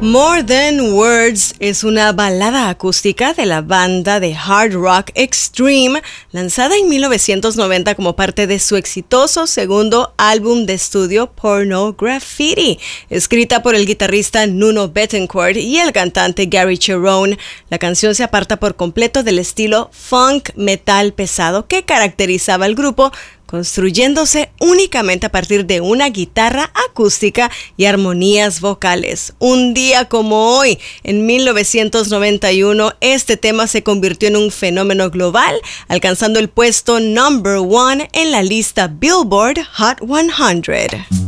More Than Words es una balada acústica de la banda de hard rock Extreme, lanzada en 1990 como parte de su exitoso segundo álbum de estudio Pornography. Escrita por el guitarrista Nuno Bettencourt y el cantante Gary Cherone, la canción se aparta por completo del estilo funk metal pesado que caracterizaba al grupo, construyéndose únicamente a partir de una guitarra acústica y armonías vocales. Un día como hoy, en 1991, este tema se convirtió en un fenómeno global, alcanzando el puesto #1 en la lista Billboard Hot 100.